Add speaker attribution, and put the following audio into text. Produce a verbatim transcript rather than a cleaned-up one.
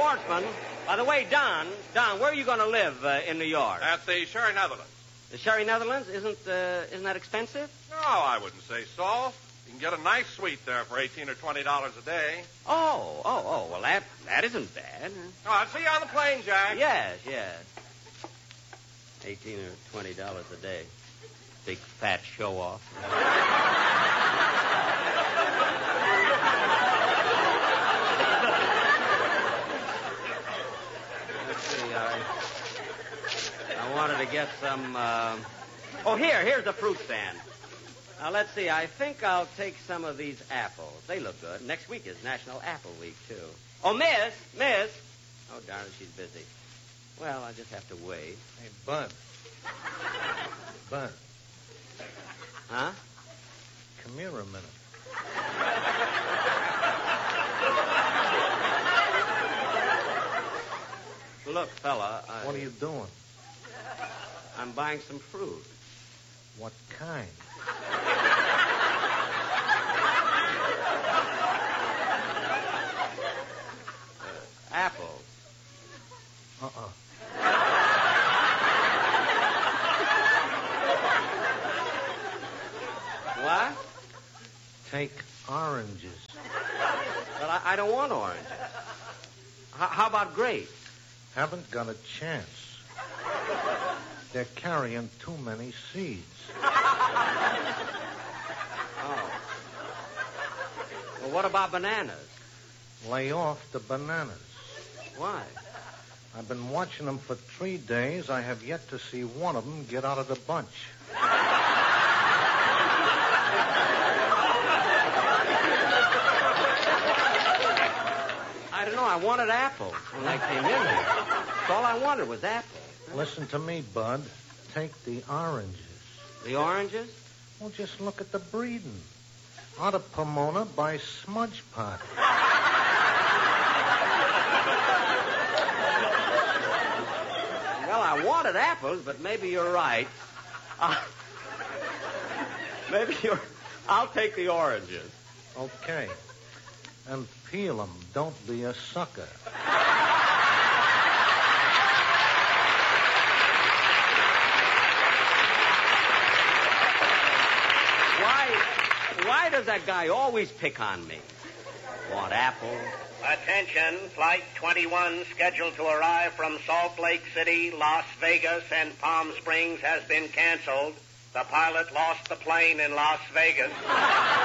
Speaker 1: sportsman. By the way, Don, Don, where are you going to live uh, in New York?
Speaker 2: At the Sherry Netherlands.
Speaker 1: The Sherry Netherlands? Isn't uh, isn't that expensive?
Speaker 2: No, I wouldn't say so. You can get a nice suite there for eighteen or twenty dollars a day.
Speaker 1: Oh, oh, oh. Well, that that isn't bad.
Speaker 2: Oh, I'll see you on the plane, Jack.
Speaker 1: Yes, yes. Eighteen or twenty dollars a day. Big fat show off. Let's see. I I wanted to get some. Uh... Oh, here, here's the fruit stand. Now, let's see. I think I'll take some of these apples. They look good. Next week is National Apple Week, too. Oh, miss, miss. Oh, darn it, she's busy. Well, I just have to wait.
Speaker 3: Hey, Bud. Bud.
Speaker 1: Huh?
Speaker 3: Come here a minute.
Speaker 1: Look, fella. I...
Speaker 3: What are you doing?
Speaker 1: I'm buying some fruit.
Speaker 3: What kind?
Speaker 1: Uh, apples.
Speaker 3: Uh-uh.
Speaker 1: What?
Speaker 3: Take oranges.
Speaker 1: But I, I don't want oranges. H- how about grapes?
Speaker 3: Haven't got a chance. They're carrying too many seeds.
Speaker 1: Oh. Well, what about bananas?
Speaker 3: Lay off the bananas.
Speaker 1: Why?
Speaker 3: I've been watching them for three days. I have yet to see one of them get out of the bunch.
Speaker 1: I don't know. I wanted apples when I came in here. That's all I wanted was apples.
Speaker 3: Listen to me, Bud. Take the oranges.
Speaker 1: The oranges?
Speaker 3: Well, just look at the breeding. Out of Pomona by Smudge Pot.
Speaker 1: Well, I wanted apples, but maybe you're right. Uh, maybe you're... I'll take the oranges.
Speaker 3: Okay. And peel them. Don't be a sucker.
Speaker 1: Why... Why does that guy always pick on me? Want apples?
Speaker 4: Attention, Flight twenty-one scheduled to arrive from Salt Lake City, Las Vegas, and Palm Springs has been canceled. The pilot lost the plane in Las Vegas.